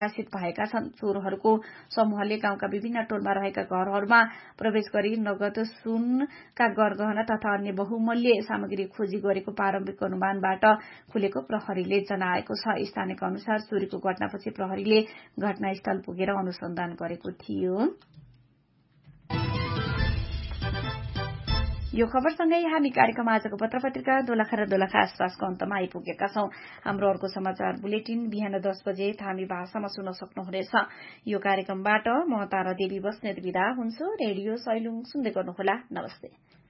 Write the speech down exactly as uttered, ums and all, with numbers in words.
प्रकाशित भएका छन्। चोरहरूको समूहले गाउँका विभिन्न टोलमा रहेका घरहरूमा प्रवेश गरी नगद, सुनका गरगहना तथा अन्य बहुमूल्य सामग्री खोजी गरेको प्रारम्भिक अनुमानबाट खुलेको प्रहरीले जनाएको छ। स्थानीयका अनुसार चोरीको घटनापछि प्रहरीले घटनास्थल पुगेर अनुसन्धान गरेको थियो। यो खबरसँगै हामी कार्यक्रम आजको पत्र पत्रिका दोलखा र दोलखा आसपासको अन्तमा आइपुगेका छौं। हाम्रो अर्को समाचार बुलेटिन बिहान दस बजे थामी भाषामा सुन्न सक्नुहुनेछ। यो कार्यक्रमबाट म तारा देवी बस्नेत बिदा हुन्छु। रेडियो सैलुङ सुन्दै गर्नुहोला। नमस्ते।